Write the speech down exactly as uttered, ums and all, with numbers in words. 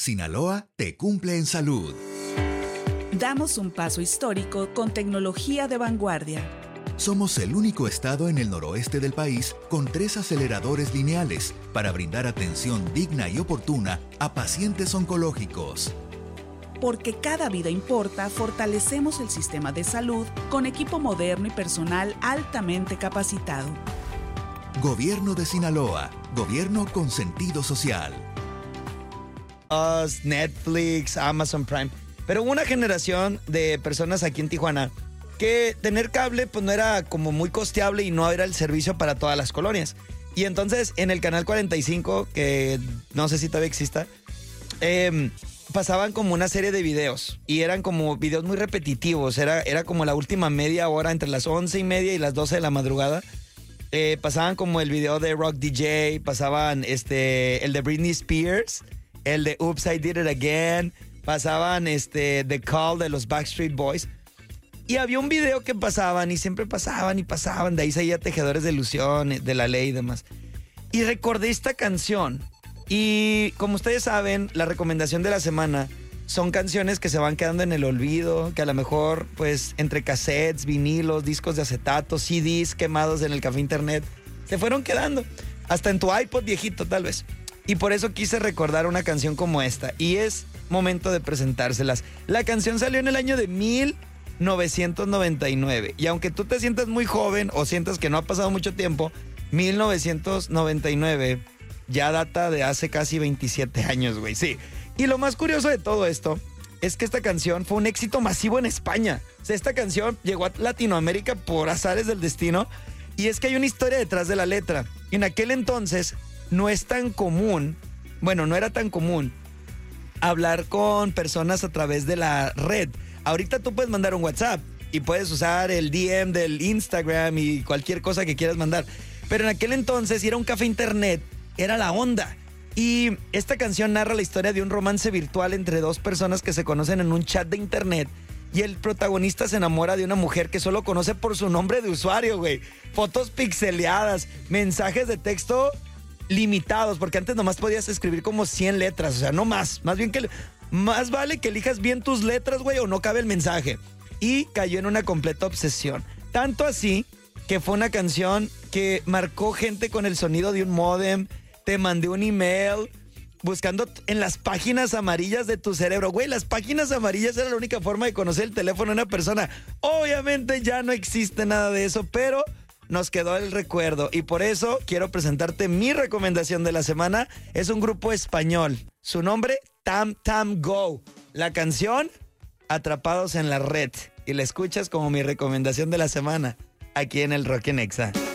Sinaloa te cumple en salud. Damos un paso histórico con tecnología de vanguardia. Somos el único estado en el noroeste del país con tres aceleradores lineales para brindar atención digna y oportuna a pacientes oncológicos. Porque cada vida importa, fortalecemos el sistema de salud con equipo moderno y personal altamente capacitado. Gobierno de Sinaloa, gobierno con sentido social. Us, Netflix, Amazon Prime. Pero hubo una generación de personas aquí en Tijuana que tener cable pues no era como muy costeable y no era el servicio para todas las colonias. Y entonces en el canal cuarenta y cinco, que no sé si todavía exista, eh, pasaban como una serie de videos y eran como videos muy repetitivos. Era, era como la última media hora entre las once y media y las doce de la madrugada. Eh, pasaban como el video de Rock D J, pasaban este, el de Britney Spears, el de Oops, I Did It Again, pasaban este, The Call de los Backstreet Boys. Y había un video que pasaban y siempre pasaban y pasaban. De ahí salía Tejedores de Ilusión, de La Ley y demás. Y recordé esta canción. Y como ustedes saben, la recomendación de la semana son canciones que se van quedando en el olvido, que a lo mejor, pues, entre cassettes, vinilos, discos de acetato, C Ds quemados en el café internet, se fueron quedando. Hasta en tu iPod viejito, tal vez. Y por eso quise recordar una canción como esta. Y es momento de presentárselas. La canción salió en el año de mil novecientos noventa y nueve. Y aunque tú te sientas muy joven o sientas que no ha pasado mucho tiempo, mil novecientos noventa y nueve ya data de hace casi veintisiete años, güey. Sí. Y lo más curioso de todo esto es que esta canción fue un éxito masivo en España. O sea, esta canción llegó a Latinoamérica por azares del destino. Y es que hay una historia detrás de la letra. En aquel entonces no es tan común, bueno, no era tan común hablar con personas a través de la red. Ahorita tú puedes mandar un WhatsApp y puedes usar el D M del Instagram y cualquier cosa que quieras mandar. Pero en aquel entonces, ir a un café internet era la onda. Y esta canción narra la historia de un romance virtual entre dos personas que se conocen en un chat de internet. Y el protagonista se enamora de una mujer que solo conoce por su nombre de usuario, güey. Fotos pixeleadas, mensajes de texto limitados, porque antes nomás podías escribir como cien letras, o sea, no más. Más bien que... Más vale que elijas bien tus letras, güey, o no cabe el mensaje. Y cayó en una completa obsesión. Tanto así que fue una canción que marcó gente con el sonido de un módem. Te mandé un email buscando en las páginas amarillas de tu cerebro. Güey, las páginas amarillas era la única forma de conocer el teléfono de una persona. Obviamente ya no existe nada de eso, pero nos quedó el recuerdo. Y por eso quiero presentarte mi recomendación de la semana. Es un grupo español. Su nombre, Tam Tam Go. La canción, Atrapados en la Red. Y la escuchas como mi recomendación de la semana, aquí en el Rock en Exa.